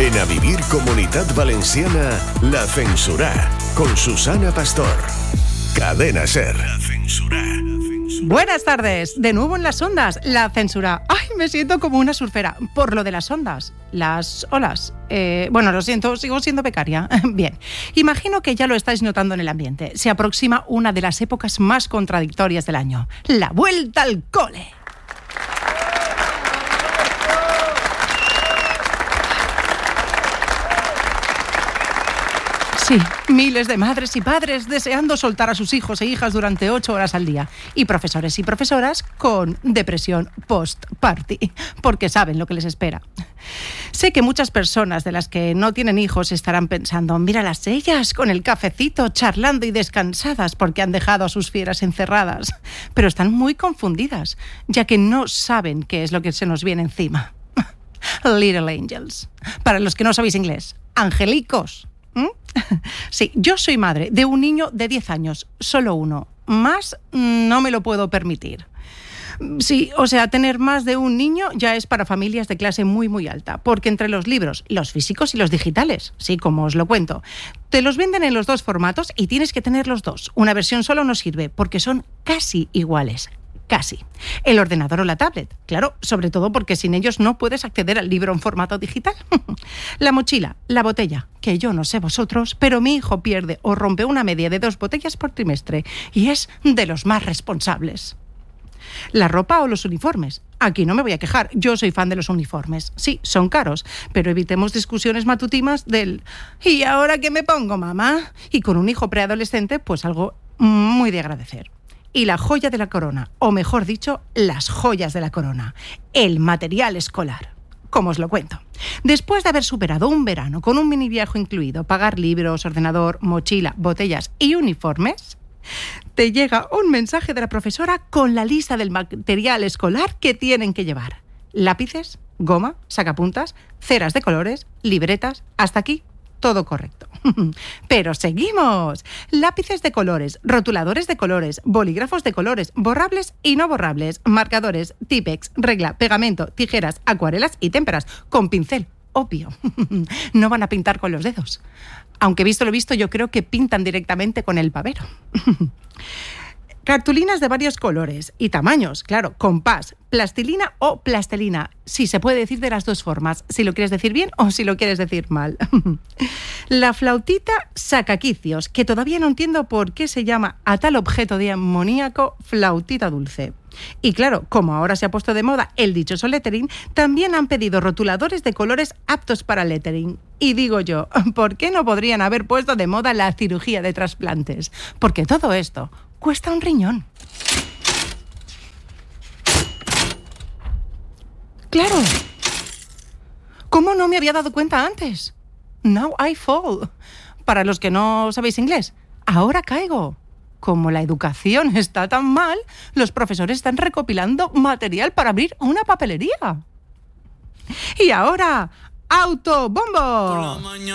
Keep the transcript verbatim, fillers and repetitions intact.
En A Vivir Comunitat Valenciana, La Censurá, con Susana Pastor. Cadena SER. La Censurá. Buenas tardes, de nuevo en las ondas, La Censurá. Ay, me siento como una surfera, por lo de las ondas, las olas. Eh, bueno, lo siento, sigo siendo becaria. Bien, imagino que ya lo estáis notando en el ambiente. Se aproxima una de las épocas más contradictorias del año, la vuelta al cole. Sí, miles de madres y padres deseando soltar a sus hijos e hijas durante ocho horas al día. Y profesores y profesoras con depresión post-party, porque saben lo que les espera. Sé que muchas personas de las que no tienen hijos estarán pensando, míralas ellas con el cafecito, charlando y descansadas porque han dejado a sus fieras encerradas. Pero están muy confundidas, ya que no saben qué es lo que se nos viene encima. Little angels. Para los que no sabéis inglés, angelicos. ¿Mm? Sí, yo soy madre de un niño de diez años, solo uno. Más no me lo puedo permitir. Sí, o sea, tener más de un niño ya es para familias de clase muy muy alta, porque entre los libros, los físicos y los digitales, sí, como os lo cuento, te los venden en los dos formatos y tienes que tener los dos. Una versión solo no sirve porque son casi iguales. Casi. El ordenador o la tablet, claro, sobre todo porque sin ellos no puedes acceder al libro en formato digital. La mochila, la botella, que yo no sé vosotros, pero mi hijo pierde o rompe una media de dos botellas por trimestre y es de los más responsables. La ropa o los uniformes. Aquí no me voy a quejar, yo soy fan de los uniformes. Sí, son caros, pero evitemos discusiones matutinas del ¿y ahora qué me pongo, mamá? Y con un hijo preadolescente, pues algo muy de agradecer. Y la joya de la corona, o mejor dicho, las joyas de la corona, el material escolar. Como os lo cuento. Después de haber superado un verano con un mini viaje incluido, pagar libros, ordenador, mochila, botellas y uniformes, te llega un mensaje de la profesora con la lista del material escolar que tienen que llevar. Lápices, goma, sacapuntas, ceras de colores, libretas, hasta aquí todo correcto. Pero seguimos. Lápices de colores, rotuladores de colores, bolígrafos de colores, borrables y no borrables, marcadores, típex, regla, pegamento, tijeras, acuarelas y témperas, con pincel, obvio. No van a pintar con los dedos. Aunque visto lo visto, yo creo que pintan directamente con el pavero. Cartulinas de varios colores y tamaños, claro, compás, plastilina o plastelina, si se puede decir de las dos formas, si lo quieres decir bien o si lo quieres decir mal. La flautita sacaquicios, que todavía no entiendo por qué se llama a tal objeto demoníaco flautita dulce. Y claro, como ahora se ha puesto de moda el dichoso lettering, también han pedido rotuladores de colores aptos para lettering. Y digo yo, ¿por qué no podrían haber puesto de moda la cirugía de trasplantes? Porque todo esto cuesta un riñón. Claro. ¿Cómo no me había dado cuenta antes? Now I fall. Para los que no sabéis inglés, ahora caigo. Como la educación está tan mal, los profesores están recopilando material para abrir una papelería. Y ahora, ¡autobombo!